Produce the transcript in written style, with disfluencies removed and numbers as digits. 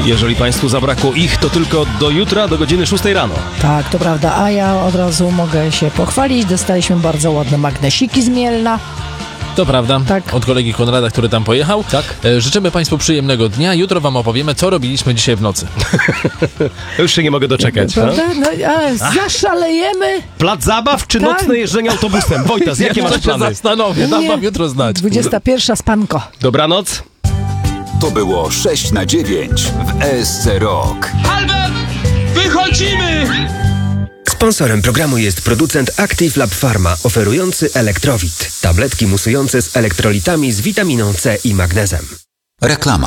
Jeżeli Państwu zabrakło ich, to tylko do jutra, do godziny 6 rano. Tak, to prawda, a ja od razu mogę się pochwalić. Dostaliśmy bardzo ładne magnesiki z Mielna. To prawda, Tak. od kolegi Konrada, który tam pojechał. Tak. Życzymy Państwu przyjemnego dnia. Jutro Wam opowiemy, co robiliśmy dzisiaj w nocy. Już się nie mogę doczekać. Prawda? No, ale zaszalejemy. Plac zabaw czy Tak. nocne jeżdżenie autobusem? Wojtas, jakie masz Jeszcze się plany? zastanowię, dam Nie. Wam jutro znać. 21 spanko. Dobranoc. To było 6 na 9 w ESC Rock. Albert, wychodzimy! Sponsorem programu jest producent Active Lab Pharma, oferujący Elektrowit. Tabletki musujące z elektrolitami z witaminą C i magnezem. Reklama.